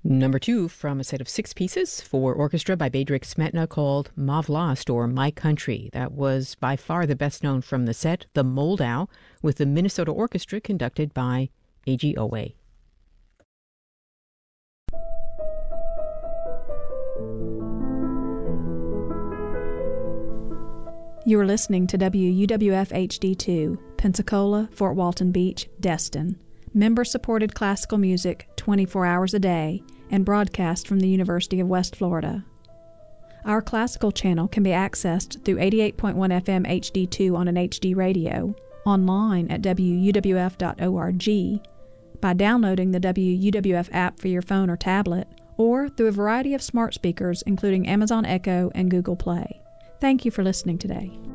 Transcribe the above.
Number 2 from a set of 6 pieces for orchestra by Bedřich Smetana called Ma Vlast, or My Country. That was by far the best known from the set, the Moldau, with the Minnesota Orchestra conducted by A.G. Owe. You're listening to WUWF HD2, Pensacola, Fort Walton Beach, Destin. Member-supported classical music 24 hours a day and broadcast from the University of West Florida. Our classical channel can be accessed through 88.1 FM HD2 on an HD radio, online at wuwf.org, by downloading the WUWF app for your phone or tablet, or through a variety of smart speakers including Amazon Echo and Google Play. Thank you for listening today.